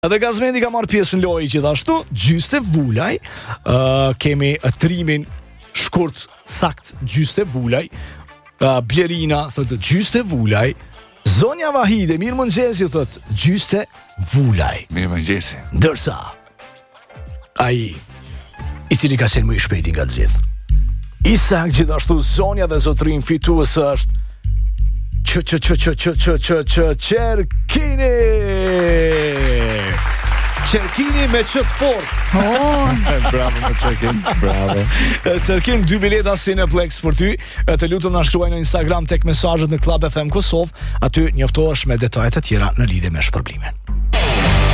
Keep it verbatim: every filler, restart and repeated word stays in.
Edhe Gazmendi ka marrë pjesë në lojë gjithashtu. Gjyste Vulaj, uh, kemi uh, trimin shkurt sakt Gjyste Vulaj, uh, Blerina thotë Gjyste Vulaj, Zonja Vahide mirë mëngjesi thotë Gjyste Vulaj. Mirë mëngjesi. Ndërsa ai i cili ka qenë më i shpejti nga të gjithë, i sakt gjithashtu zonja dhe zotrin fitues është Ç ç ç ç ç ç ç ç Çerkini. Çerkini me ç të fortë. Oh, Bravo me Çerkin, bravo. Çerkin dy bileta Cineplex për ty. Të lutem na shkruaj në Instagram tek mesazhet në Club F M Kosovë, aty njoftohesh me detajet e tjera në lidhje me shpërblimin.